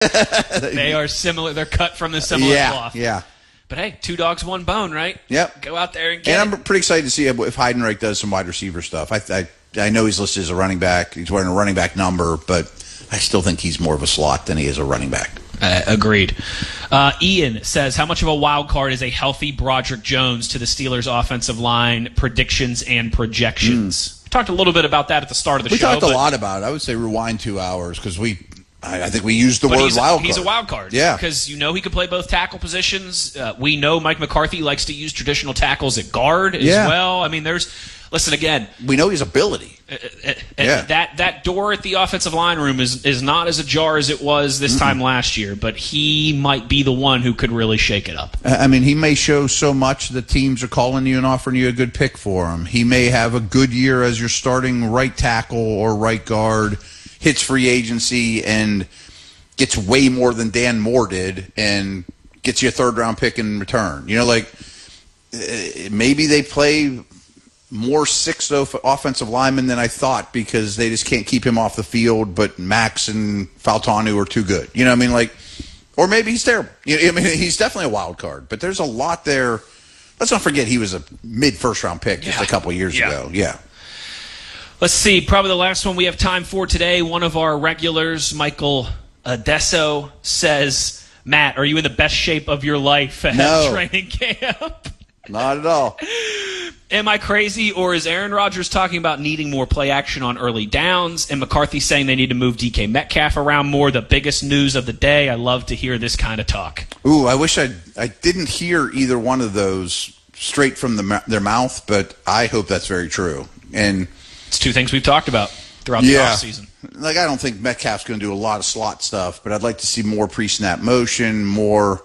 They are similar. They're cut from the similar cloth. Yeah. But hey, 2 dogs, 1 bone, right? Yep. Go out there and get it. And I'm pretty excited to see if Heidenreich does some wide receiver stuff. I know he's listed as a running back. He's wearing a running back number, but I still think he's more of a slot than he is a running back. Agreed. Ian says, how much of a wild card is a healthy Broderick Jones to the Steelers' offensive line predictions and projections? We talked a little bit about that at the start of the show. We talked a lot about it. I would say rewind 2 hours because I think we used the word wild card. He's a wild card. Yeah. Because he could play both tackle positions. We know Mike McCarthy likes to use traditional tackles at guard as well. I mean, listen again. We know his ability. That door at the offensive line room is not as ajar as it was this time last year, but he might be the one who could really shake it up. I mean, he may show so much that teams are calling you and offering you a good pick for him. He may have a good year as your starting right tackle or right guard, hits free agency and gets way more than Dan Moore did and gets you a 3rd-round pick in return. Maybe they play more 6th offensive linemen than I thought because they just can't keep him off the field, but Max and Faltanu are too good. You know what I mean? Or maybe he's terrible. I mean, he's definitely a wild card, but there's a lot there. Let's not forget he was a mid-first-round pick just a couple years ago. Yeah. Let's see. Probably the last one we have time for today. One of our regulars, Michael Adesso, says, Matt, are you in the best shape of your life at training camp? Not at all. Am I crazy, or is Aaron Rodgers talking about needing more play action on early downs, and McCarthy saying they need to move DK Metcalf around more? The biggest news of the day. I love to hear this kind of talk. Ooh, I wish I didn't hear either one of those straight from their mouth, but I hope that's very true. And it's 2 things we've talked about throughout the offseason. I don't think Metcalf's going to do a lot of slot stuff, but I'd like to see more pre-snap motion, more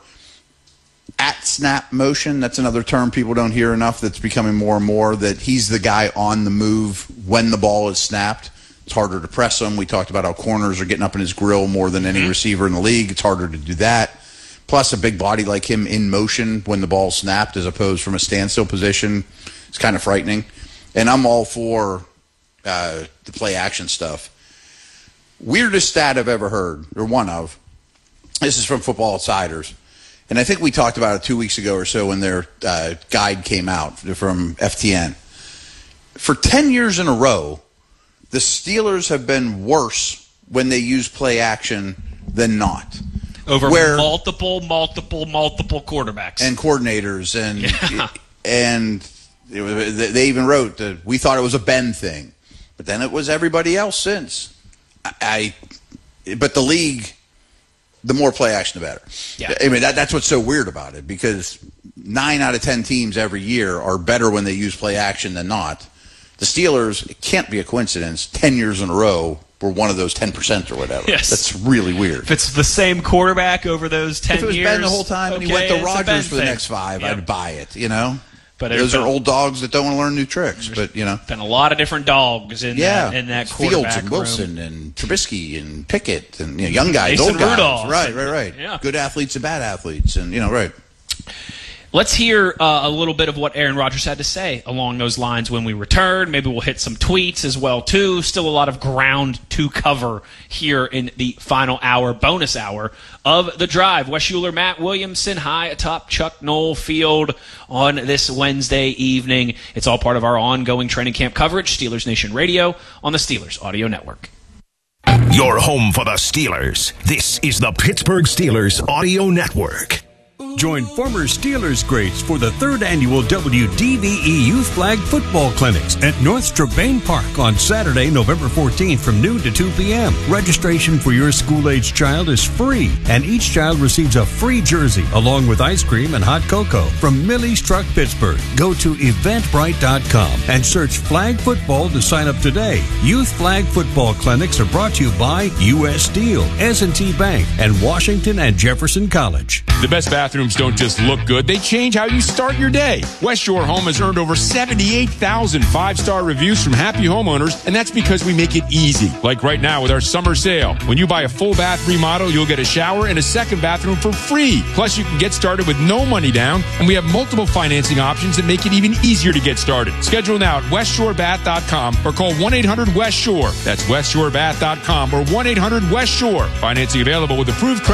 at-snap motion. That's another term people don't hear enough that's becoming more and more, that he's the guy on the move when the ball is snapped. It's harder to press him. We talked about how corners are getting up in his grill more than any receiver in the league. It's harder to do that. Plus, a big body like him in motion when the ball's snapped as opposed from a standstill position is kind of frightening. And I'm all for the play-action stuff. Weirdest stat I've ever heard, or one of, this is from Football Outsiders. And I think we talked about it 2 weeks ago or so when their guide came out from FTN. For 10 years in a row, the Steelers have been worse when they use play action than not. Over multiple quarterbacks. And coordinators. And they even wrote that we thought it was a Ben thing. But then it was everybody else since. But the league, the more play action, the better. Yeah. I mean, that's what's so weird about it, because 9 out of 10 teams every year are better when they use play action than not. The Steelers, it can't be a coincidence, 10 years in a row were one of those 10% or whatever. Yes. That's really weird. If it's the same quarterback over those 10 years. If it was Ben the whole time and he went to Rodgers for the next 5, yep. I'd buy it, you know? But those are old dogs that don't want to learn new tricks. But, you know. Been a lot of different dogs in that quarterback Fields and Wilson room. and Trubisky and Pickett and young guys, Mason old guys. Rudolph. Right. Yeah. Good athletes and bad athletes. And, right. Let's hear a little bit of what Aaron Rodgers had to say along those lines when we return. Maybe we'll hit some tweets as well, too. Still a lot of ground to cover here in the final hour, bonus hour of The Drive. Wes Euler, Matt Williamson, high atop Chuck Noll Field on this Wednesday evening. It's all part of our ongoing training camp coverage, Steelers Nation Radio on the Steelers Audio Network. Your home for the Steelers. This is the Pittsburgh Steelers Audio Network. Join former Steelers greats for the 3rd annual WDVE Youth Flag Football Clinics at North Strabane Park on Saturday, November 14th from noon to 2 p.m. Registration for your school-age child is free, and each child receives a free jersey along with ice cream and hot cocoa from Millie's Truck Pittsburgh. Go to Eventbrite.com and search Flag Football to sign up today. Youth Flag Football Clinics are brought to you by U.S. Steel, S&T Bank, and Washington and Jefferson College. The best bathroom bathrooms don't just look good, they change how you start your day. West Shore Home has earned over 78,000 5-star reviews from happy homeowners, and that's because we make it easy. Like right now with our summer sale. When you buy a full bath remodel, you'll get a shower and a second bathroom for free. Plus, you can get started with no money down, and we have multiple financing options that make it even easier to get started. Schedule now at westshorebath.com or call 1-800-WEST-SHORE. That's westshorebath.com or 1-800-WEST-SHORE. Financing available with approved credit